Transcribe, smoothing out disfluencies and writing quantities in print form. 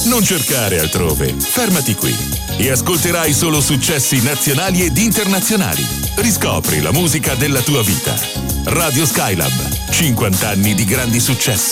Non cercare altrove, fermati qui e ascolterai solo successi nazionali ed internazionali. Riscopri la musica della tua vita. Radio Skylab, 50 anni di grandi successi.